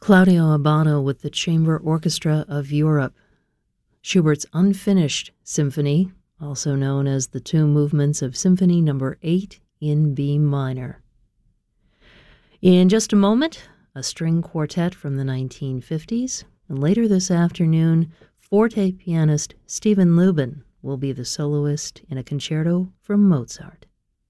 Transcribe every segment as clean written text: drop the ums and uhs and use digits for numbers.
Claudio Abbado with the Chamber Orchestra of Europe. Schubert's Unfinished Symphony, also known as the two movements of Symphony No. 8 in B minor. In just a moment, a string quartet from the 1950s, and later this afternoon, forte pianist Stephen Lubin will be the soloist in a concerto from Mozart.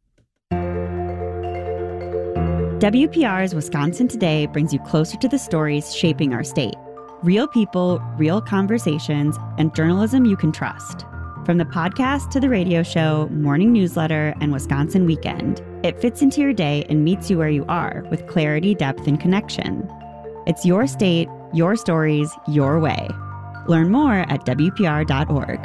WPR's Wisconsin Today brings you closer to the stories shaping our state. Real people, real conversations, and journalism you can trust. From the podcast to the radio show, morning newsletter, and Wisconsin Weekend, it fits into your day and meets you where you are with clarity, depth, and connection. It's your state, your stories, your way. Learn more at WPR.org.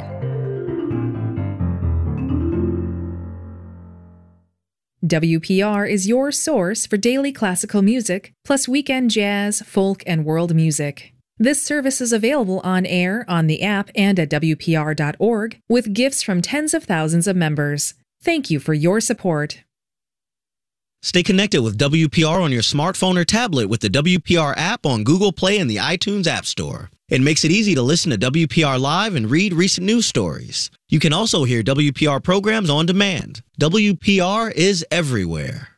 WPR is your source for daily classical music, plus weekend jazz, folk, and world music. This service is available on air, on the app, and at WPR.org, with gifts from tens of thousands of members. Thank you for your support. Stay connected with WPR on your smartphone or tablet with the WPR app on Google Play and the iTunes App Store. It makes it easy to listen to WPR live and read recent news stories. You can also hear WPR programs on demand. WPR is everywhere.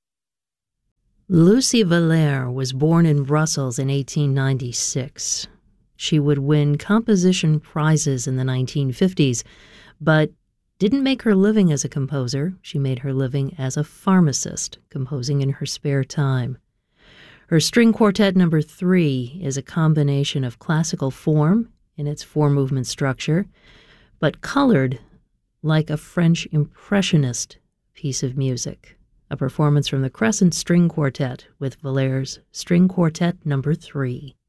Lucie Valère was born in Brussels in 1896. She would win composition prizes in the 1950s, but didn't make her living as a composer. She made her living as a pharmacist, composing in her spare time. Her String Quartet No. 3 is a combination of classical form in its four-movement structure, but colored like a French Impressionist piece of music. A performance from the Crescent String Quartet with Valère's String Quartet No. 3.